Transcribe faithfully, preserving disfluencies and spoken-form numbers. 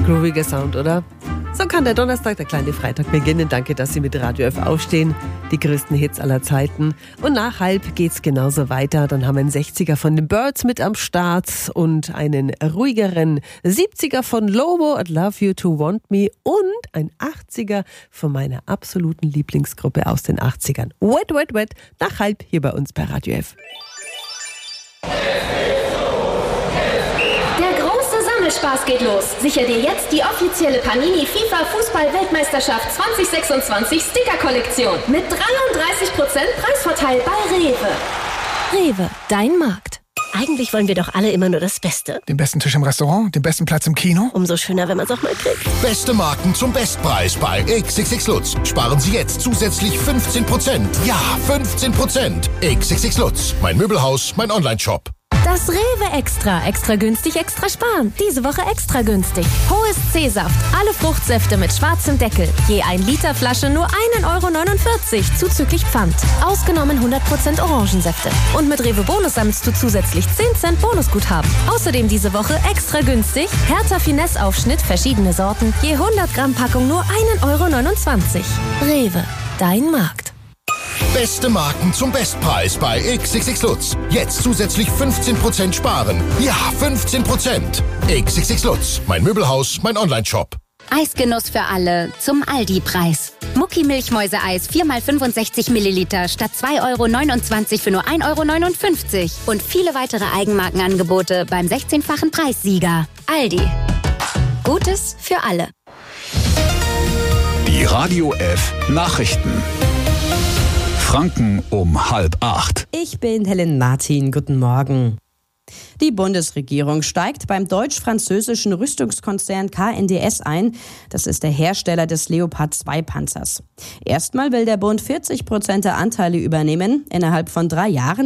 Grooviger Sound, oder? So kann der Donnerstag, der kleine Freitag beginnen. Danke, dass Sie mit Radio F aufstehen. Die größten Hits aller Zeiten. Und nach halb geht's genauso weiter. Dann haben wir einen sechziger von den Birds mit am Start und einen ruhigeren siebziger von Lobo, I'd Love You to Want Me, und ein achtziger von meiner absoluten Lieblingsgruppe aus den achtzigern. Wet, wet, wet. Nach halb hier bei uns bei Radio F. Spaß geht los. Sicher dir jetzt die offizielle Panini FIFA Fußball-Weltmeisterschaft zwanzig sechsundzwanzig Sticker-Kollektion mit dreiunddreißig Prozent Preisvorteil bei Rewe. Rewe, dein Markt. Eigentlich wollen wir doch alle immer nur das Beste. Den besten Tisch im Restaurant, den besten Platz im Kino. Umso schöner, wenn man es auch mal kriegt. Beste Marken zum Bestpreis bei X X X Lutz. Sparen Sie jetzt zusätzlich fünfzehn Prozent. Ja, fünfzehn Prozent. X X X Lutz. Mein Möbelhaus, mein Online-Shop. Das Rewe Extra. Extra günstig, extra sparen. Diese Woche extra günstig. Hohes C-Saft. Alle Fruchtsäfte mit schwarzem Deckel. Je ein Liter Flasche nur ein Euro neunundvierzig. Zuzüglich Pfand. Ausgenommen hundert Prozent Orangensäfte. Und mit Rewe Bonus sammelst du zusätzlich zehn Cent Bonusguthaben. Außerdem diese Woche extra günstig. Hertha Finesse Aufschnitt, verschiedene Sorten. Je hundert Gramm Packung nur ein Euro neunundzwanzig. Rewe, dein Markt. Beste Marken zum Bestpreis bei X X X Lutz. Jetzt zusätzlich fünfzehn Prozent sparen. Ja, fünfzehn Prozent. X X X Lutz. Mein Möbelhaus, mein Online-Shop. Eisgenuss für alle zum Aldi-Preis. Mucki Milchmäuse-Eis vier mal fünfundsechzig Milliliter statt zwei Euro neunundzwanzig für nur ein Euro neunundfünfzig. Und viele weitere Eigenmarkenangebote beim sechzehnfachen Preissieger. Aldi. Gutes für alle. Die Radio F Nachrichten. Franken um halb acht. Ich bin Helen Martin. Guten Morgen. Die Bundesregierung steigt beim deutsch-französischen Rüstungskonzern K N D S ein. Das ist der Hersteller des Leopard zwei Panzers. Erstmal will der Bund vierzig Prozent der Anteile übernehmen. Innerhalb von drei Jahren